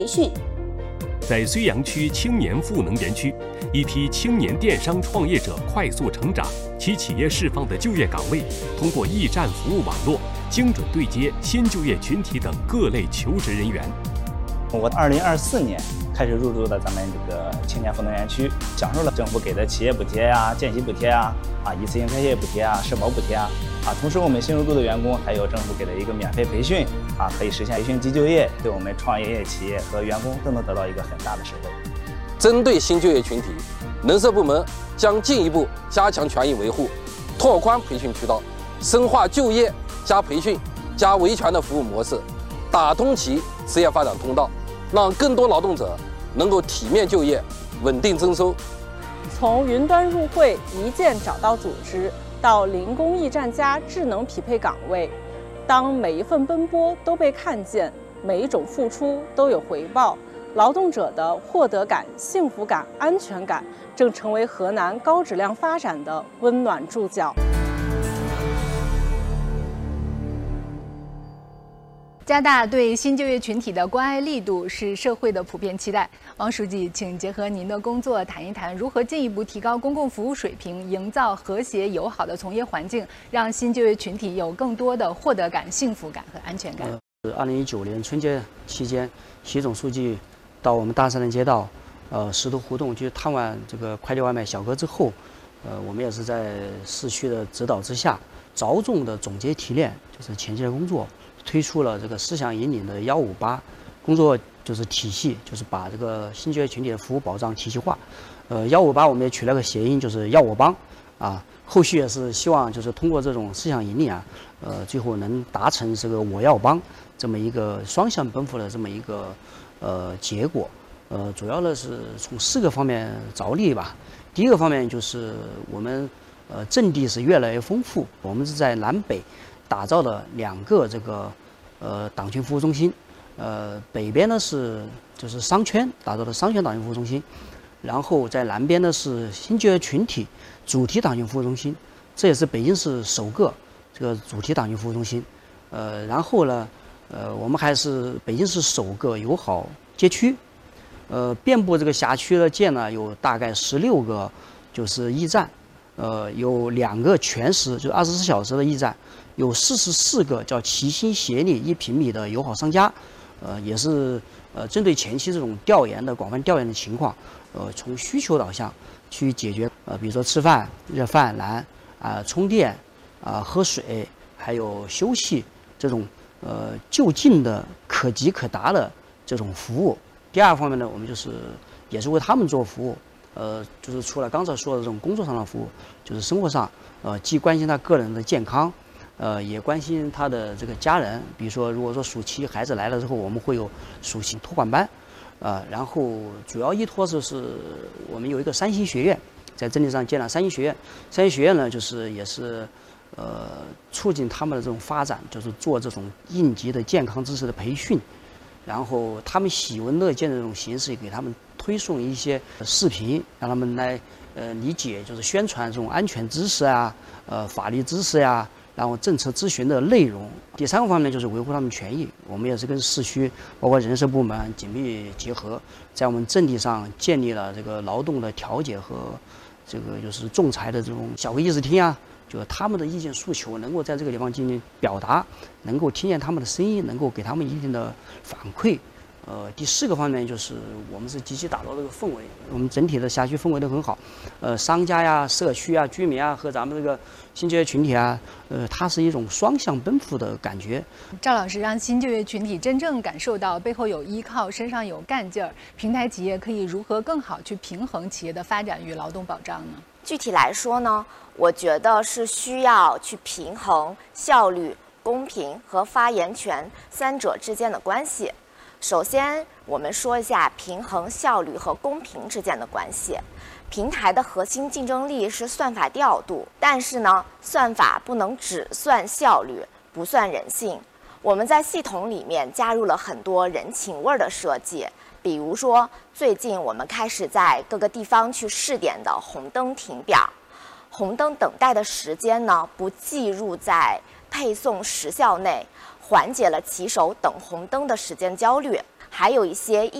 训。 在睢阳区青年赋能园区，一批青年电商创业者快速成长，其企业释放的就业岗位，通过驿站服务网络，精准对接新就业群体等各类求职人员。 我2024年开始入驻的咱们这个青年赋能园区，享受了政府给的企业补贴呀、见习补贴啊、一次性开业补贴啊、社保补贴啊。同时我们新入驻的员工还有政府给的一个免费培训可以实现培训即就业，对我们创业企业和员工都能得到一个很大的受惠。 针对新就业群体，人社部门将进一步加强权益维护，拓宽培训渠道，深化就业加培训加维权的服务模式，打通其职业发展通道，让更多劳动者能够体面就业、稳定增收。 从云端入会、一键找到组织，到零工驿站加智能匹配岗位，当每一份奔波都被看见，每一种付出都有回报，劳动者的获得感、幸福感、安全感正成为河南高质量发展的温暖注脚。 加大对新就业群体的关爱力度是社会的普遍期待。王书记，请结合您的工作谈一谈如何进一步提高公共服务水平，营造和谐友好的从业环境，让新就业群体有更多的获得感、幸福感和安全感。 2019年春节期间，习总书记到我们大山人街道，实地互动，就是探望这个快递外卖小哥之后，我们也是在市区的指导之下，着重的总结提炼，就是前期的工作。推出了这个思想引领的158工作就是体系，就是把这个新就业群体的服务保障体系化。158我们也取了个谐音，就是要我帮后续也是希望就是通过这种思想引领最后能达成这个我要帮这么一个双向奔赴的这么一个结果。主要的是从4个方面着力吧。第一个方面就是我们阵地是越来越丰富，我们是在南北打造了2个这个党群服务中心，北边呢就是商圈打造的商圈党群服务中心，然后在南边呢是新就业群体主题党群服务中心，这也是北京市首个这个主题党群服务中心。然后呢，我们还是北京市首个友好街区，遍布这个辖区的建呢有大概16个就是驿站，有2个全时就24小时的驿站。有44个叫齐心协力1平米的友好商家，也是针对前期这种广泛调研的情况，从需求导向去解决，比如说吃饭、热饭篮充电喝水，还有休息这种就近的可及可达的这种服务。第二方面呢，我们也是为他们做服务，就是除了刚才说的这种工作上的服务，就是生活上既关心他个人的健康。也关心他的这个家人，比如说，如果说暑期孩子来了之后，我们会有暑期托管班，然后主要依托就是我们有一个3星学院，在阵地上建了3星学院。3星学院呢，也是促进他们的这种发展，就是做这种应急的健康知识的培训，然后他们喜闻乐见的这种形式，给他们推送一些视频，让他们来理解，就是宣传这种安全知识法律知识然后政策咨询的内容。第3个方面就是维护他们权益，我们也是跟市区包括人社部门紧密结合，在我们阵地上建立了这个劳动的调解和这个就是仲裁的这种小会议事厅就是他们的意见诉求能够在这个地方进行表达，能够听见他们的声音，能够给他们一定的反馈。第4个方面就是我们是积极打造这个氛围，我们整体的辖区氛围都很好，商家社区居民和咱们这个新就业群体它是一种双向奔赴的感觉。 赵老师，让新就业群体真正感受到背后有依靠，身上有干劲儿，平台企业可以如何更好去平衡企业的发展与劳动保障呢？ 具体来说呢，我觉得是需要去平衡效率、公平和发言权3者之间的关系。首先，我们说一下平衡效率和公平之间的关系。平台的核心竞争力是算法调度，但是呢，算法不能只算效率，不算人性。我们在系统里面加入了很多人情味的设计，比如说，最近我们开始在各个地方去试点的红灯停表，红灯等待的时间呢不计入在配送时效内，缓解了骑手等红灯的时间焦虑。 还有一些